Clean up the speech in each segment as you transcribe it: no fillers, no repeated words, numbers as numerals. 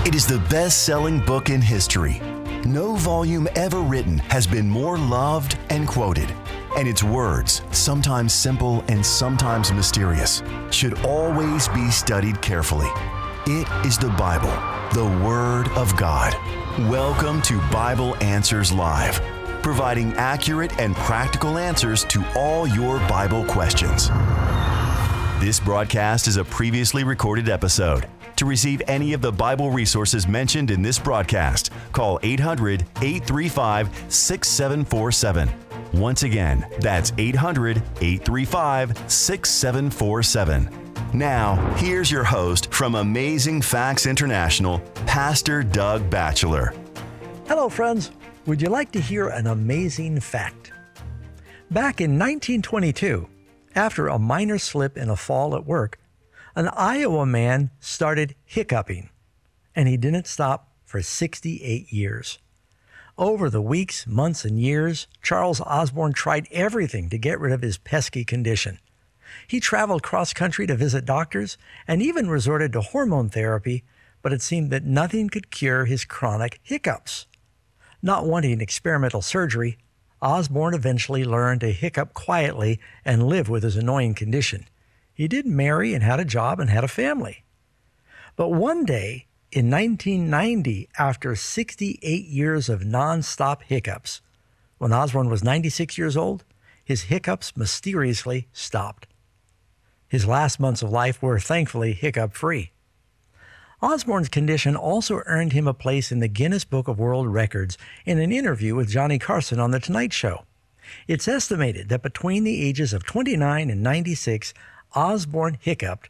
It is the best-selling book in history. No volume ever written has been more loved and quoted. And its words, sometimes simple and sometimes mysterious, should always be studied carefully. It is the Bible, the Word of God. Welcome to Bible Answers Live, providing accurate and practical answers to all your Bible questions. This broadcast is a previously recorded episode. To receive any of the Bible resources mentioned in this broadcast, call 800-835-6747. Once again, that's 800-835-6747. Now, here's your host from Amazing Facts International, Pastor Doug Batchelor. Hello, friends. Would you like to hear an amazing fact? Back in 1922, after a minor slip in a fall at work, an Iowa man started hiccuping, and he didn't stop for 68 years. Over the weeks, months, and years, Charles Osborne tried everything to get rid of his pesky condition. He traveled cross-country to visit doctors and even resorted to hormone therapy, but it seemed that nothing could cure his chronic hiccups. Not wanting experimental surgery, Osborne eventually learned to hiccup quietly and live with his annoying condition. He did marry and had a job and had a family. But one day, in 1990, after 68 years of nonstop hiccups, when Osborne was 96 years old, his hiccups mysteriously stopped. His last months of life were thankfully hiccup-free. Osborne's condition also earned him a place in the Guinness Book of World Records in an interview with Johnny Carson on The Tonight Show. It's estimated that between the ages of 29 and 96, Osborne hiccuped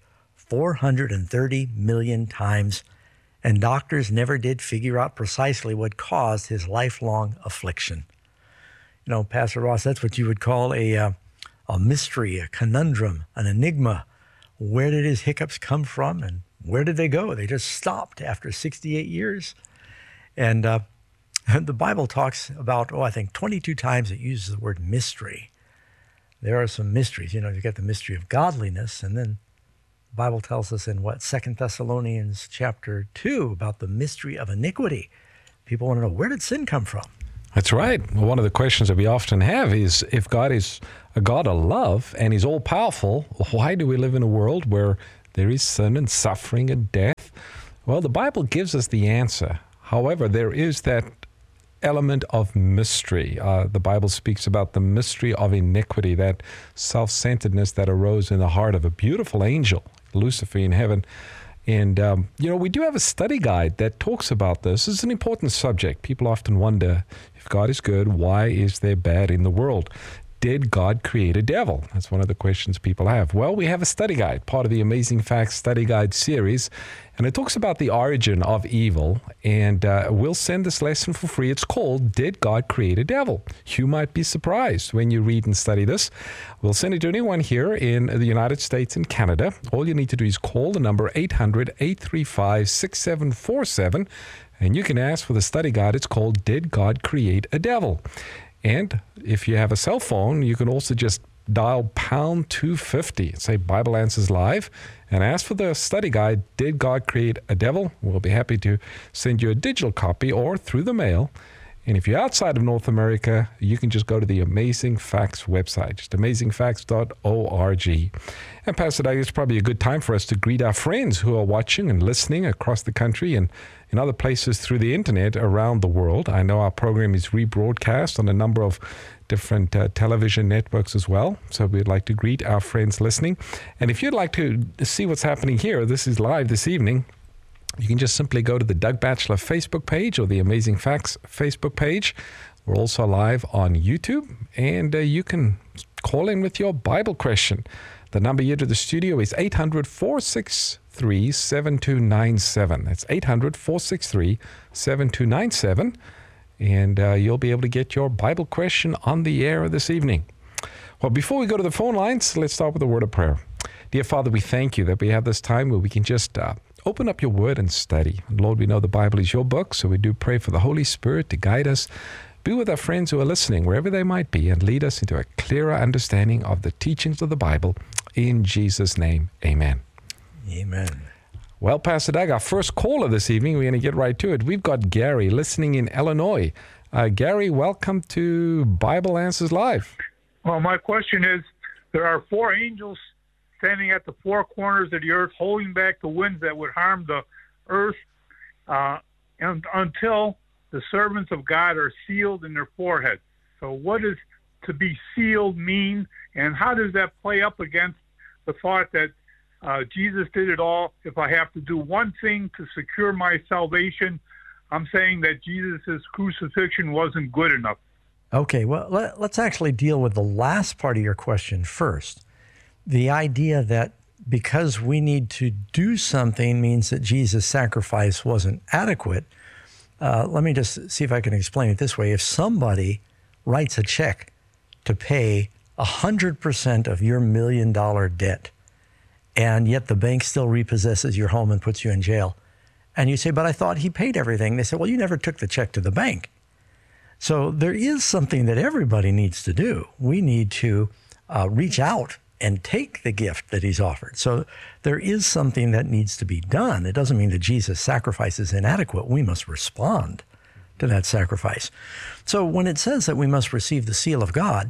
430 million times, and doctors never did figure out precisely what caused his lifelong affliction. You know, Pastor Ross, that's what you would call a mystery, a conundrum, an enigma. Where did his hiccups come from, and where did they go? They just stopped after 68 years. And the Bible talks about, I think 22 times it uses the word mystery. There are some mysteries. You know, you got the mystery of godliness, and then the Bible tells us in 2 Thessalonians chapter 2 about the mystery of iniquity. People want to know, where did sin come from? That's right. Well, one of the questions that we often have is, if God is a God of love and He's all-powerful, why do we live in a world where there is sin and suffering and death? Well, the Bible gives us the answer. However, there is that element of mystery. The Bible speaks about the mystery of iniquity, that self-centeredness that arose in the heart of a beautiful angel, Lucifer, in heaven. And, we do have a study guide that talks about this. It's an important subject. People often wonder, if God is good, why is there bad in the world? Did God create a devil? That's one of the questions people have. Well, we have a study guide, part of the Amazing Facts Study Guide series, and it talks about the origin of evil, and we'll send this lesson for free. It's called, Did God Create a Devil? You might be surprised when you read and study this. We'll send it to anyone here in the United States and Canada. All you need to do is call the number 800-835-6747, and you can ask for the study guide. It's called, Did God Create a Devil? And if you have a cell phone, you can also just dial pound 250 and say Bible Answers Live and ask for the study guide, Did God Create a Devil? We'll be happy to send you a digital copy or through the mail. And if you're outside of North America, you can just go to the Amazing Facts website, just amazingfacts.org. And Pastor Doug, it's probably a good time for us to greet our friends who are watching and listening across the country and in other places through the internet around the world. I know our program is rebroadcast on a number of different television networks as well. So we'd like to greet our friends listening. And if you'd like to see what's happening here, this is live this evening. You can just simply go to the Doug Batchelor Facebook page or the Amazing Facts Facebook page. We're also live on YouTube, and you can call in with your Bible question. The number here to the studio is 800-463-7297. That's 800-463-7297. And you'll be able to get your Bible question on the air this evening. Well, before we go to the phone lines, let's start with a word of prayer. Dear Father, we thank you that we have this time where we can just open up your word and study. And Lord, we know the Bible is your book, so we do pray for the Holy Spirit to guide us. Be with our friends who are listening, wherever they might be, and lead us into a clearer understanding of the teachings of the Bible. In Jesus' name, amen. Amen. Well, Pastor Doug, our first caller this evening, we're going to get right to it. We've got Gary listening in Illinois. Gary, welcome to Bible Answers Live. Well, my question is, there are 4 angels standing at the 4 corners of the earth, holding back the winds that would harm the earth until the servants of God are sealed in their foreheads. So what does to be sealed mean, and how does that play up against the thought that Jesus did it all? If I have to do one thing to secure my salvation, I'm saying that Jesus' crucifixion wasn't good enough. Okay, well, let's actually deal with the last part of your question first. The idea that because we need to do something means that Jesus' sacrifice wasn't adequate. Let me just see if I can explain it this way. If somebody writes a check to pay 100% of your $1 million debt, and yet the bank still repossesses your home and puts you in jail, and you say, but I thought he paid everything. They say, well, you never took the check to the bank. So there is something that everybody needs to do. We need to reach out and take the gift that he's offered. So there is something that needs to be done. It doesn't mean that Jesus' sacrifice is inadequate. We must respond to that sacrifice. So when it says that we must receive the seal of God,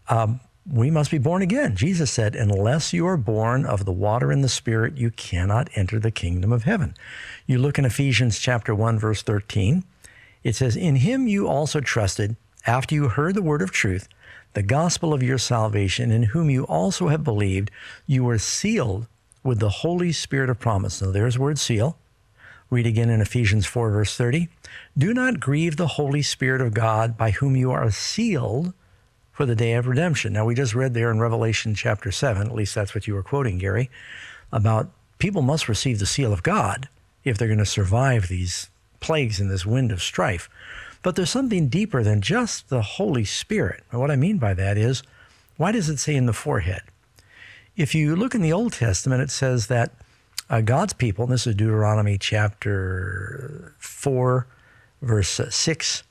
we must be born again. Jesus said, unless you are born of the water and the Spirit, you cannot enter the kingdom of heaven. You look in Ephesians chapter 1, verse 13. It says, in him you also trusted, after you heard the word of truth, the gospel of your salvation, in whom you also have believed, you were sealed with the Holy Spirit of promise. Now there's the word seal. Read again in Ephesians 4, verse 30. Do not grieve the Holy Spirit of God, by whom you are sealed for the day of redemption. Now we just read there in Revelation chapter 7, at least that's what you were quoting, Gary, about people must receive the seal of God if they're going to survive these plagues in this wind of strife. But there's something deeper than just the Holy Spirit. And what I mean by that is, why does it say in the forehead? If you look in the Old Testament, it says that God's people, and this is Deuteronomy chapter 4, verse 6,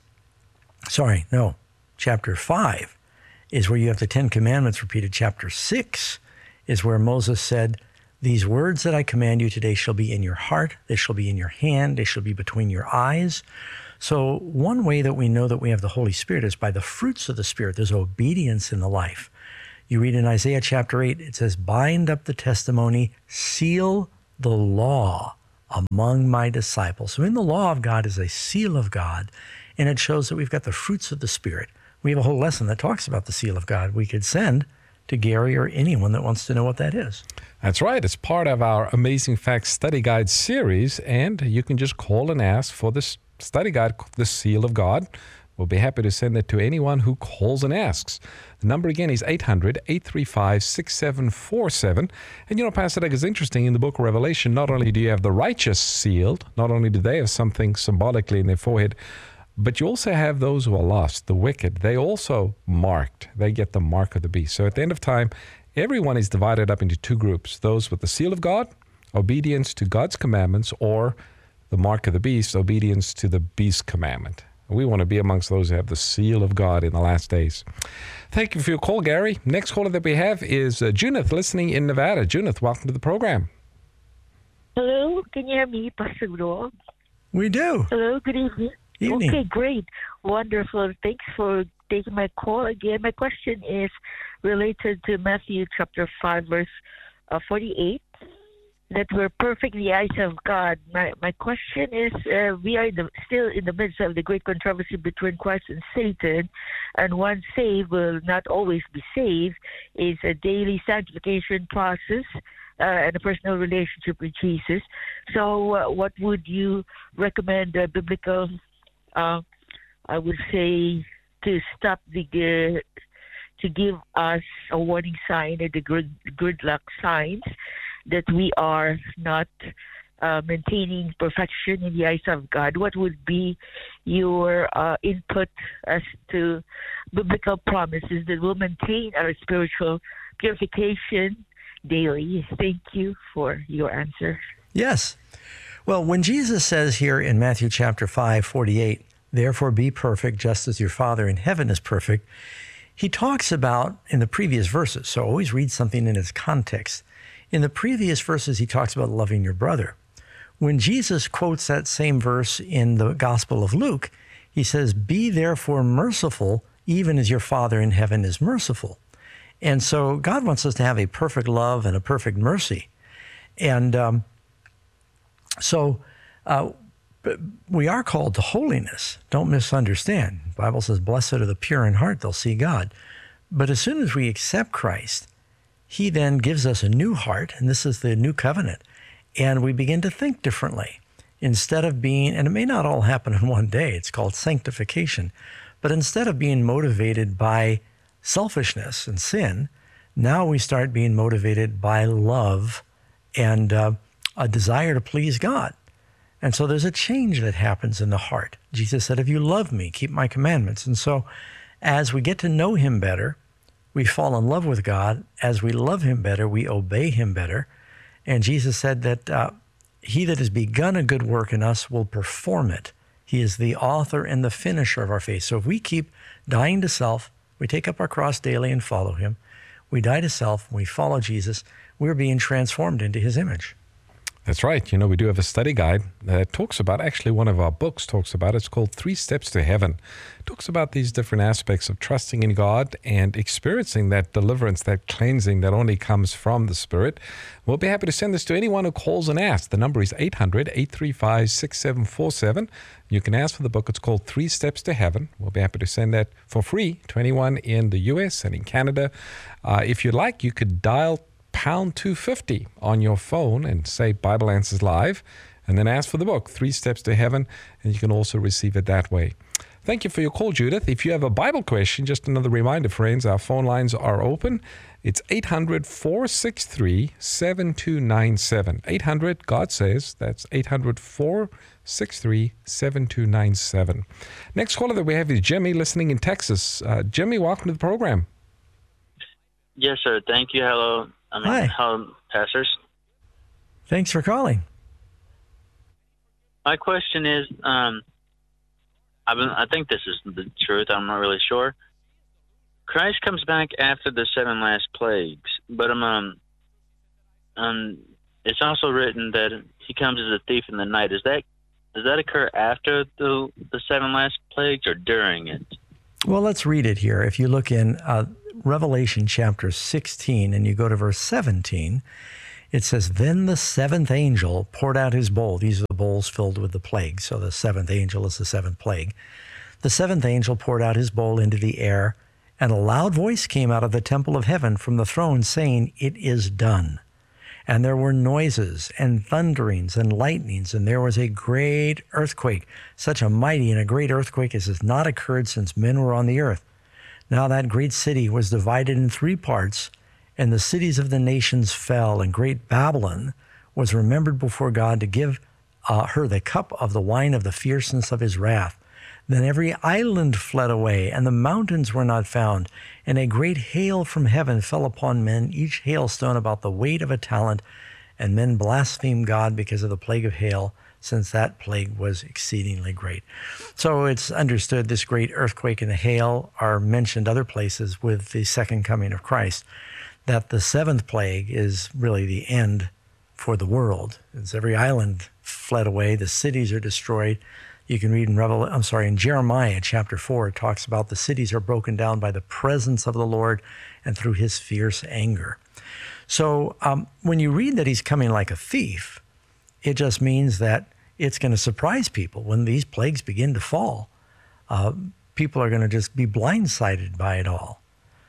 chapter 5 is where you have the 10 Commandments repeated. Chapter 6 is where Moses said, these words that I command you today shall be in your heart, they shall be in your hand, they shall be between your eyes. So one way that we know that we have the Holy Spirit is by the fruits of the Spirit. There's obedience in the life. You read in Isaiah chapter 8, it says, bind up the testimony, seal the law among my disciples. So in the law of God is a seal of God, and it shows that we've got the fruits of the Spirit. We have a whole lesson that talks about the seal of God we could send to Gary or anyone that wants to know what that is. That's right. It's part of our Amazing Facts Study Guide series, and you can just call and ask for this study guide, the Seal of God. We'll be happy to send it to anyone who calls and asks. The number again is 800-835-6747. And you know, Pastor Doug, is interesting, in the book of Revelation, not only do you have the righteous sealed, not only do they have something symbolically in their forehead, but you also have those who are lost, the wicked. They also marked. They get the mark of the beast. So at the end of time, everyone is divided up into 2 groups. Those with the seal of God, obedience to God's commandments, or the mark of the beast, obedience to the beast's commandment. We want to be amongst those who have the seal of God in the last days. Thank you for your call, Gary. Next caller that we have is Junith, listening in Nevada. Junith, welcome to the program. Hello, can you hear me, Pastor Rob? We do. Hello, good evening. Evening. Okay, great. Wonderful. Thanks for taking my call again. My question is related to Matthew chapter 5, verse 48, that we're perfect in the eyes of God. My question is, we are still in the midst of the great controversy between Christ and Satan, and one saved will not always be saved. It's a daily sanctification process and a personal relationship with Jesus. So what would you recommend biblical, I would say, to stop to give us a warning sign or the good luck signs that we are not maintaining perfection in the eyes of God? What would be your input as to biblical promises that will maintain our spiritual purification daily? Thank you for your answer. Yes. Well, when Jesus says here in Matthew chapter 5:48, therefore be perfect just as your Father in heaven is perfect, he talks about in the previous verses, so always read something in its context. In the previous verses, he talks about loving your brother. when Jesus quotes that same verse in the Gospel of Luke, he says, "Be therefore merciful, even as your Father in heaven is merciful." And so God wants us to have a perfect love and a perfect mercy. And we are called to holiness. Don't misunderstand. The Bible says, "Blessed are the pure in heart, they'll see God." But as soon as we accept Christ, he then gives us a new heart, and this is the new covenant, and we begin to think differently. Instead of being, and it may not all happen in one day, it's called sanctification, but instead of being motivated by selfishness and sin, now we start being motivated by love and a desire to please God. And so there's a change that happens in the heart. Jesus said, "If you love me, keep my commandments." And so as we get to know him better, we fall in love with God. As we love him better, we obey him better. And Jesus said that he that has begun a good work in us will perform it. He is the author and the finisher of our faith. So if we keep dying to self, we take up our cross daily and follow him, we die to self, we follow Jesus, we're being transformed into his image. That's right. We do have a study guide that talks about, actually one of our books talks about, it's called 3 Steps to Heaven. It talks about these different aspects of trusting in God and experiencing that deliverance, that cleansing that only comes from the Spirit. We'll be happy to send this to anyone who calls and asks. The number is 800-835-6747. You can ask for the book. It's called 3 Steps to Heaven. We'll be happy to send that for free to anyone in the U.S. and in Canada. If you'd like, you could dial pound 250 on your phone and say Bible Answers Live, and then ask for the book, 3 Steps to Heaven, and you can also receive it that way. Thank you for your call, Judith. If you have a Bible question, just another reminder, friends, our phone lines are open. It's 800-463-7297. 800, God says, that's 800-463-7297. Next caller that we have is Jimmy, listening in Texas. Jimmy, welcome to the program. Yes, sir. Thank you. Hello. Hi. Hello, pastors. Thanks for calling. My question is, I think this is the truth. I'm not really sure. Christ comes back after the 7 last plagues, but it's also written that he comes as a thief in the night. Does that occur after the 7 last plagues or during it? Well, let's read it here. If you look in Revelation chapter 16 and you go to verse 17, it says, "Then the 7th angel poured out his bowl." These are the bowls filled with the plague. So the 7th angel is the 7th plague. "The 7th angel poured out his bowl into the air, and a loud voice came out of the temple of heaven from the throne saying, 'It is done.' And there were noises and thunderings and lightnings, and there was a great earthquake, such a mighty and a great earthquake as has not occurred since men were on the earth. Now that great city was divided in 3 parts, and the cities of the nations fell, and great Babylon was remembered before God to give her the cup of the wine of the fierceness of his wrath. Then every island fled away, and the mountains were not found, and a great hail from heaven fell upon men, each hailstone about the weight of a talent, and men blasphemed God because of the plague of hail, since that plague was exceedingly great." So it's understood this great earthquake and the hail are mentioned other places with the second coming of Christ, that the 7th plague is really the end for the world. As every island fled away, the cities are destroyed. You can read in Jeremiah chapter 4, it talks about the cities are broken down by the presence of the Lord and through his fierce anger. So when you read that he's coming like a thief, it just means that it's going to surprise people. When these plagues begin to fall, people are going to just be blindsided by it all.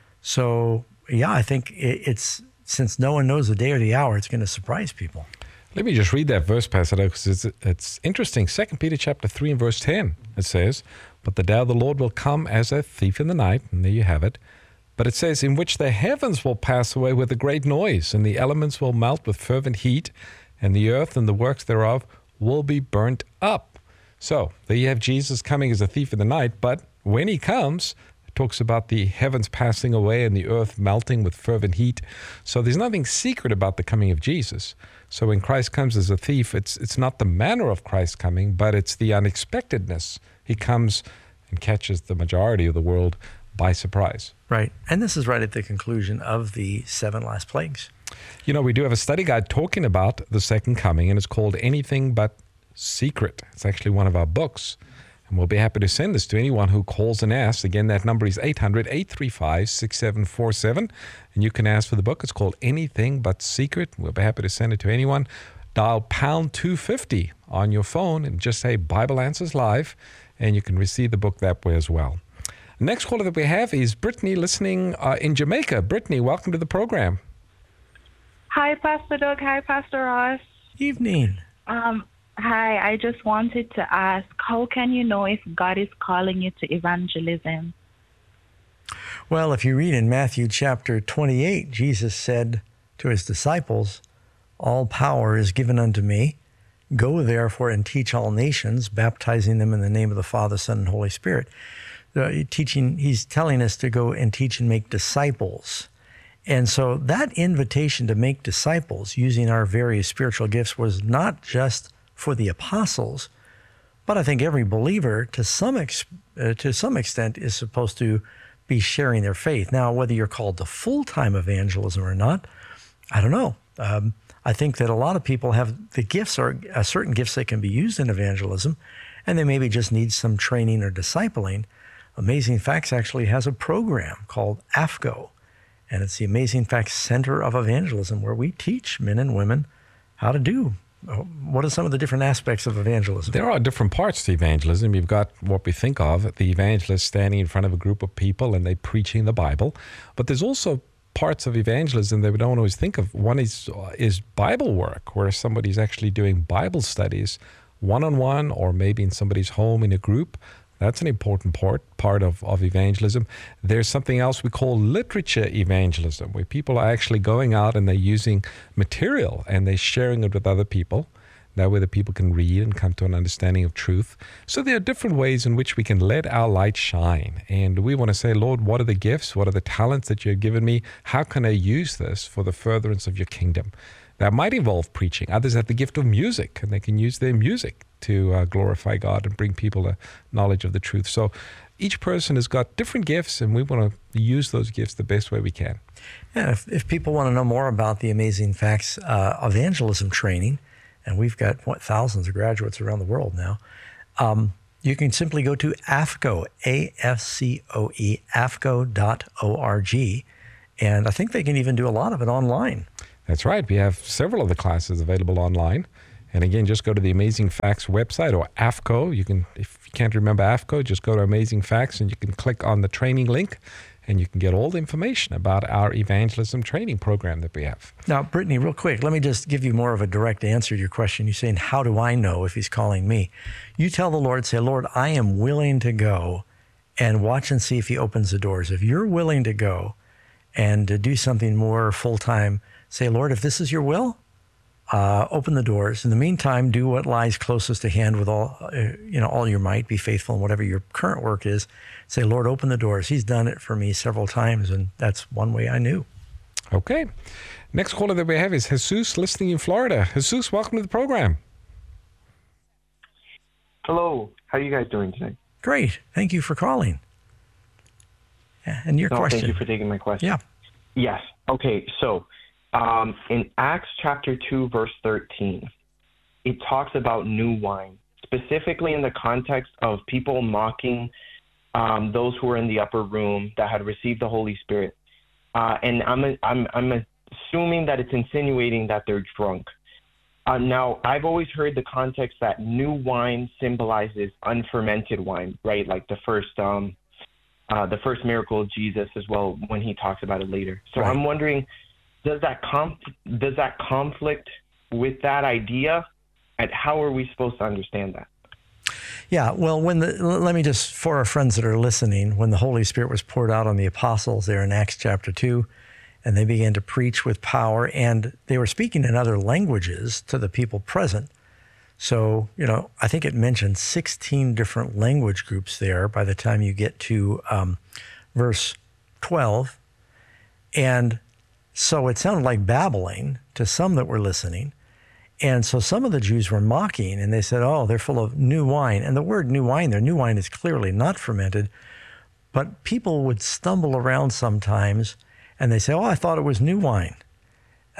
So, yeah, I think it's since no one knows the day or the hour, it's going to surprise people. Let me just read that verse, Pastor, because it's interesting. 2 Peter chapter 3 and verse 10, it says, "But the day of the Lord will come as a thief in the night," and there you have it. But it says, "In which the heavens will pass away with a great noise, and the elements will melt with fervent heat, and the earth and the works thereof will be burnt up." So there you have Jesus coming as a thief in the night, but when he comes, it talks about the heavens passing away and the earth melting with fervent heat. So there's nothing secret about the coming of Jesus. So when Christ comes as a thief, it's not the manner of Christ coming, but it's the unexpectedness. He comes and catches the majority of the world by surprise. Right. And this is right at the conclusion of the 7 last plagues. You know, we do have a study guide talking about the second coming, and it's called Anything But Secret. It's actually one of our books, and we'll be happy to send this to anyone who calls and asks. Again, that number is 800-835-6747, and you can ask for the book. It's called Anything But Secret. We'll be happy to send it to anyone. Dial pound 250 on your phone and just say Bible Answers Live, and you can receive the book that way as well. Next caller that we have is Brittany, listening in Jamaica. Brittany, welcome to the program. Hi, Pastor Doug. Hi, Pastor Ross. Evening. Hi, I just wanted to ask, how can you know if God is calling you to evangelism? Well, if you read in Matthew chapter 28, Jesus said to his disciples, "All power is given unto me. Go therefore and teach all nations, baptizing them in the name of the Father, Son, and Holy Spirit." He's telling us to go and teach and make disciples. And so that invitation to make disciples using our various spiritual gifts was not just for the apostles, but I think every believer to some extent is supposed to be sharing their faith. Now, whether you're called to full-time evangelism or not, I don't know. I think that a lot of people have the gifts or certain gifts that can be used in evangelism, and they maybe just need some training or discipling. Amazing Facts actually has a program called AFCO, and it's the Amazing Facts Center of Evangelism, where we teach men and women how to do. What are some of the different aspects of evangelism? There are different parts to evangelism. You've got what we think of, the evangelist standing in front of a group of people and they preaching the Bible. But there's also parts of evangelism that we don't always think of. One is Bible work, where somebody's actually doing Bible studies one-on-one or maybe in somebody's home in a group. That's an important part of evangelism. There's something else we call literature evangelism, where people are actually going out and they're using material and they're sharing it with other people. That way the people can read and come to an understanding of truth. So there are different ways in which we can let our light shine. And we want to say, Lord, what are the gifts? What are the talents that you have given me? How can I use this for the furtherance of your kingdom? That might involve preaching. Others have the gift of music, and they can use their music to glorify God and bring people a knowledge of the truth. So each person has got different gifts, and we want to use those gifts the best way we can. Yeah, if people want to know more about the Amazing Facts evangelism training, and we've got thousands of graduates around the world now, you can simply go to AFCO, AFCOE, AFCO.org, and I think they can even do a lot of it online. That's right. We have several of the classes available online. And again, just go to the Amazing Facts website or AFCO. You can, if you can't remember AFCO, just go to Amazing Facts and you can click on the training link and you can get all the information about our evangelism training program that we have. Now, Brittany, real quick, let me just give you more of a direct answer to your question. You're saying, how do I know if he's calling me? You tell the Lord, say, Lord, I am willing to go, and watch and see if he opens the doors. If you're willing to go and to do something more full-time, say, Lord, if this is your will, open the doors. In the meantime, do what lies closest to hand with all your might. Be faithful in whatever your current work is. Say, Lord, open the doors. He's done it for me several times, and that's one way I knew. Okay. Next caller that we have is Jesus, listening in Florida. Jesus, welcome to the program. Hello. How are you guys doing today? Great. Thank you for calling. Yeah, and your question. Thank you for taking my question. Yeah. Yes. Okay. So, in Acts chapter 2, verse 13, it talks about new wine, specifically in the context of people mocking those who were in the upper room that had received the Holy Spirit. And I'm assuming that it's insinuating that they're drunk. Now, I've always heard the context that new wine symbolizes unfermented wine, right? Like the first miracle of Jesus as well, when he talks about it later. So right. I'm wondering, does that conflict with that idea, and how are we supposed to understand that? Yeah, well, let me just, for our friends that are listening, when the Holy Spirit was poured out on the apostles there in Acts chapter 2, and they began to preach with power, and they were speaking in other languages to the people present. So, I think it mentioned 16 different language groups there by the time you get to verse 12. And so it sounded like babbling to some that were listening. And so some of the Jews were mocking, and they said, oh, they're full of new wine. And the word new wine there, new wine is clearly not fermented, but people would stumble around sometimes, and they say, oh, I thought it was new wine.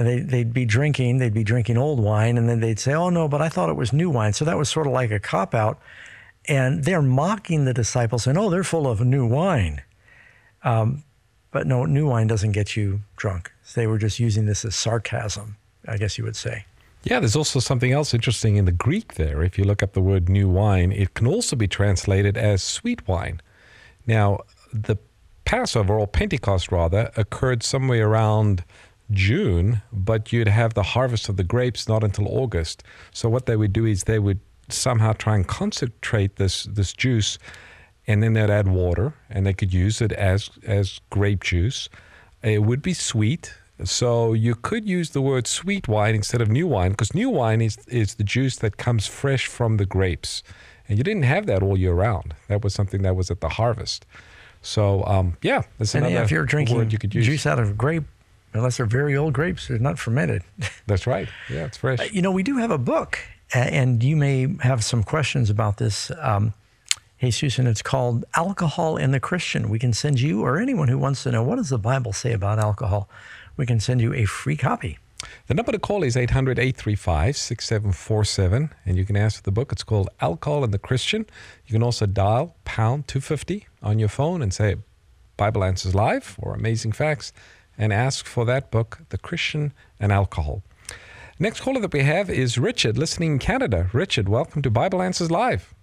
they'd be drinking old wine, and then they'd say, oh, no, but I thought it was new wine. So that was sort of like a cop-out. And they're mocking the disciples, saying, oh, they're full of new wine. But no, new wine doesn't get you drunk. They were just using this as sarcasm, I guess you would say. Yeah, there's also something else interesting in the Greek there. If you look up the word new wine, it can also be translated as sweet wine. Now, the Passover, or Pentecost rather, occurred somewhere around June, but you'd have the harvest of the grapes not until August. So what they would do is they would somehow try and concentrate this juice, and then they'd add water, and they could use it as grape juice. It would be sweet, so you could use the word sweet wine instead of new wine, because new wine is the juice that comes fresh from the grapes, and you didn't have that all year round. That was something that was at the harvest. So yeah, that's another if you're drinking word you could use. Juice out of grape, unless they're very old grapes, they're not fermented. That's right. Yeah, it's fresh. We do have a book, and you may have some questions about this, Jesus, and it's called Alcohol and the Christian. We can send you, or anyone who wants to know, what does the Bible say about alcohol? We can send you a free copy. The number to call is 800-835-6747, and you can ask for the book. It's called Alcohol and the Christian. You can also dial pound 250 on your phone and say Bible Answers Live or Amazing Facts, and ask for that book, The Christian and Alcohol. Next caller that we have is Richard, listening in Canada. Richard, welcome to Bible Answers Live.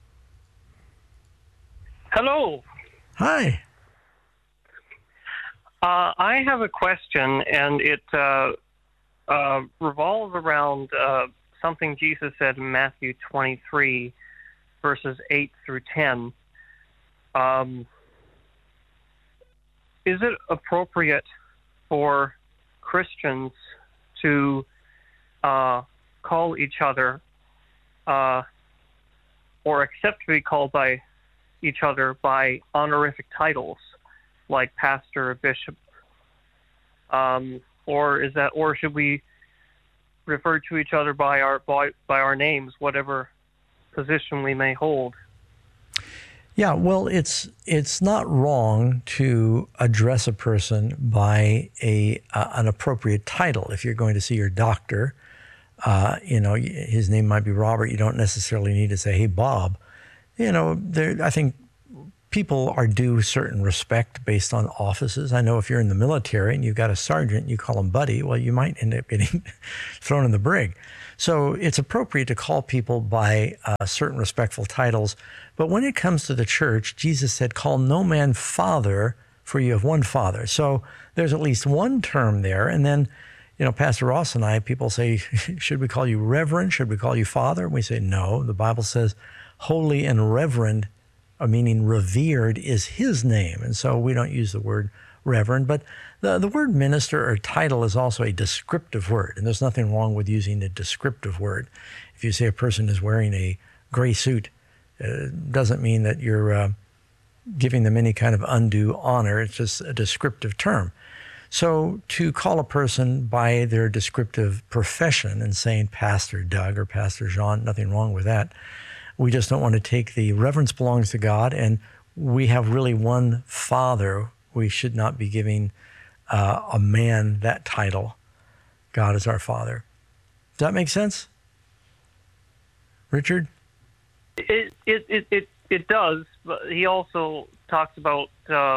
Hello. Hi. I have a question, and it revolves around something Jesus said in Matthew 23, verses 8 through 10. Is it appropriate for Christians to call each other or accept to be called by each other by honorific titles like pastor or bishop, or should we refer to each other by our names, whatever position we may hold? Yeah, well, it's not wrong to address a person by an appropriate title. If you're going to see your doctor, his name might be Robert. You don't necessarily need to say, "Hey, Bob." I think people are due certain respect based on offices. I know if you're in the military and you've got a sergeant, you call him buddy, well, you might end up getting thrown in the brig. So it's appropriate to call people by certain respectful titles. But when it comes to the church, Jesus said, call no man father, for you have one Father. So there's at least one term there. And then, Pastor Ross and I, people say, should we call you reverend? Should we call you father? And we say, no. The Bible says holy and reverend, meaning revered, is his name. And so we don't use the word reverend. But the word minister or title is also a descriptive word. And there's nothing wrong with using a descriptive word. If you say a person is wearing a gray suit, it doesn't mean that you're giving them any kind of undue honor. It's just a descriptive term. So to call a person by their descriptive profession and saying Pastor Doug or Pastor Jean, nothing wrong with that. We just don't want to take the reverence belongs to God, and we have really one Father. We should not be giving a man that title. God is our Father. Does that make sense, Richard? It does, but he also talks about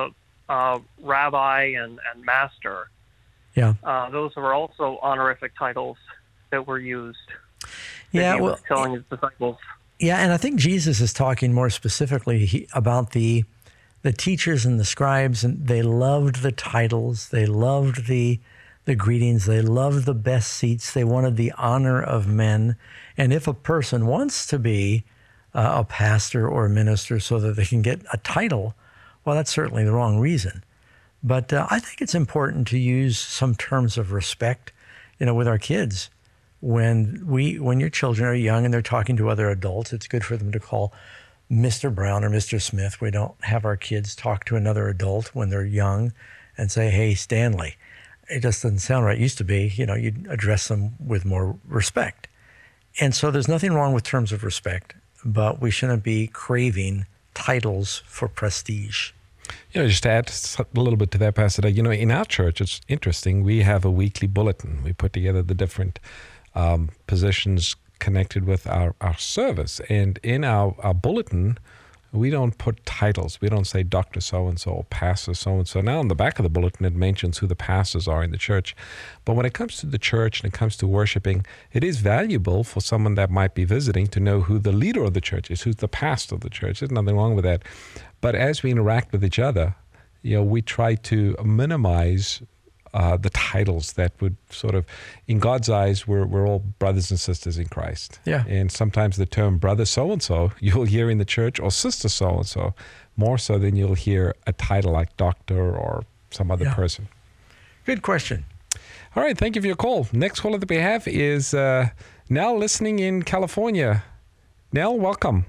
rabbi and master. Yeah. Those were also honorific titles that were used. Yeah, he was telling his disciples. Yeah, and I think Jesus is talking more specifically about the teachers and the scribes, and they loved the titles, they loved the greetings, they loved the best seats, they wanted the honor of men. And if a person wants to be a pastor or a minister so that they can get a title, well, that's certainly the wrong reason. But I think it's important to use some terms of respect, with our kids. When your children are young and they're talking to other adults, it's good for them to call Mr. Brown or Mr. Smith. We don't have our kids talk to another adult when they're young and say, hey, Stanley. It just doesn't sound right. It used to be, you'd address them with more respect. And so there's nothing wrong with terms of respect, but we shouldn't be craving titles for prestige. Just to add a little bit to that, Pastor Doug, in our church, it's interesting. We have a weekly bulletin. We put together the different positions connected with our service. And in our bulletin, we don't put titles. We don't say Dr. So-and-so or Pastor so-and-so. Now, on the back of the bulletin, it mentions who the pastors are in the church. But when it comes to the church and it comes to worshiping, it is valuable for someone that might be visiting to know who the leader of the church is, who's the pastor of the church. There's nothing wrong with that. But as we interact with each other, we try to minimize the titles that would sort of, in God's eyes, we're all brothers and sisters in Christ. Yeah. And sometimes the term brother so-and-so you'll hear in the church, or sister so-and-so, more so than you'll hear a title like doctor or some other person. Good question. All right, thank you for your call. Next caller that we have is Nell, listening in California. Nell, welcome.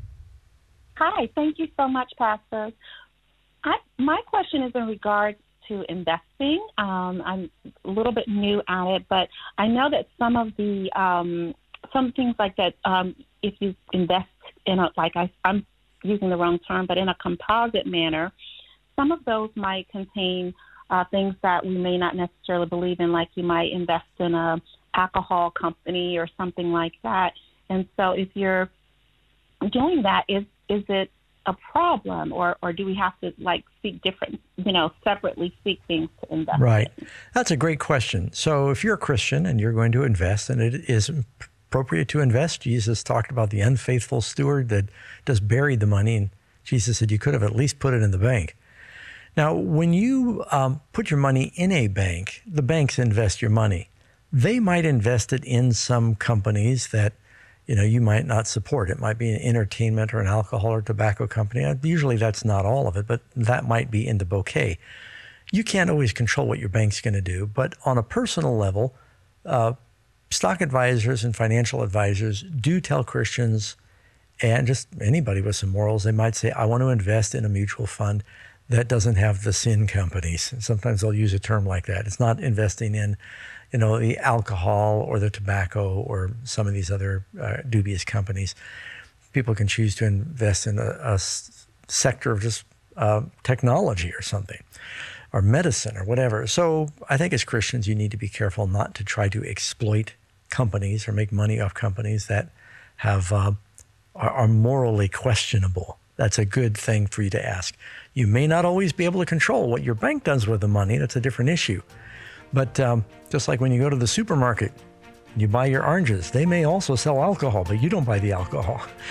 Hi, thank you so much, Pastor. My question is in regards to investing. I'm a little bit new at it, but I know that some of the some things like that, if you invest in I'm using the wrong term, but in a composite manner, some of those might contain things that we may not necessarily believe in, like you might invest in a alcohol company or something like that. And so if you're doing that, is it a problem, or do we have to seek different, separately seek things to invest Right. in? That's a great question. So if you're a Christian and you're going to invest, and it is appropriate to invest, Jesus talked about the unfaithful steward that just buried the money, and Jesus said you could have at least put it in the bank. Now, when you put your money in a bank, the banks invest your money. They might invest it in some companies that you might not support. It might be an entertainment or an alcohol or tobacco company. Usually that's not all of it, but that might be in the bouquet. You can't always control what your bank's going to do, but on a personal level, stock advisors and financial advisors do tell Christians, and just anybody with some morals, they might say, I want to invest in a mutual fund that doesn't have the sin companies. And sometimes they'll use a term like that. It's not investing in the alcohol or the tobacco or some of these other dubious companies. People can choose to invest in a sector of just technology or something, or medicine or whatever. So I think as Christians, you need to be careful not to try to exploit companies or make money off companies that have are morally questionable. That's a good thing for you to ask. You may not always be able to control what your bank does with the money. That's a different issue. But just like when you go to the supermarket, you buy your oranges. They may also sell alcohol, but you don't buy the alcohol.